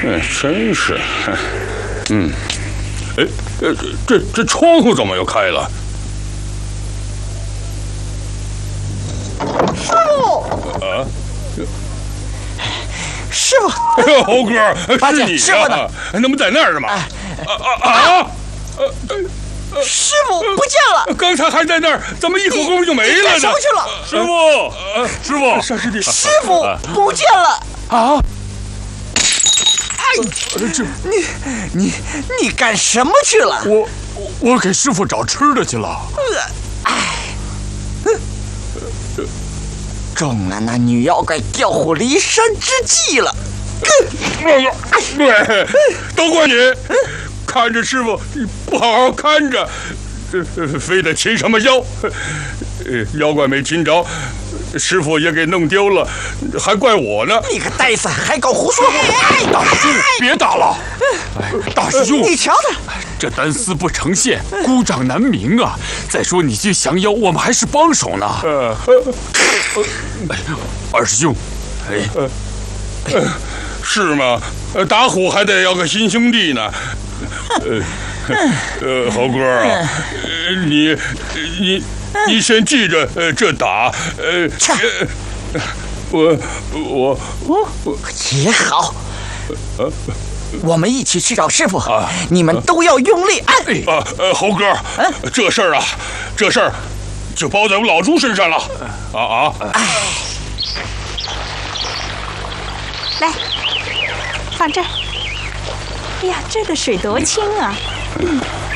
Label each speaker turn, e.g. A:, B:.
A: 真是，这窗户怎么又开了？
B: 师傅！
A: 啊！
B: 师傅！
A: 哎呦，猴哥，是你
B: 师傅呢？
A: 那不在那儿呢吗？
B: 师傅不见了！
A: 刚才还在那儿，怎么一口功夫就没了呢？
B: 上去了！
C: 师傅，师傅，
A: 沙师弟，
B: 师傅不见了！
A: 啊！
B: 你干什么去了？
C: 我给师傅找吃的去了。
B: 中了那女妖怪调虎离山之计了！
A: 对，都怪你，看着师傅你不好好看着，非得擒什么妖，妖怪没擒着，师傅也给弄丢了，还怪我呢！
B: 你个呆子，还搞胡说！
C: 大师兄，别打了！大师兄，
B: 你瞧他，
C: 这单丝不成线，孤掌难鸣啊！再说你去降妖，我们还是帮手呢。二师兄，
A: 是吗？打虎还得要个新兄弟呢。猴哥啊，你先记着，这打，我
B: 也好。我们一起去找师傅，你们都要用力按。
A: 猴哥，这事儿就包在我老猪身上了。
D: 来，放这儿。哎呀，这个水多清啊！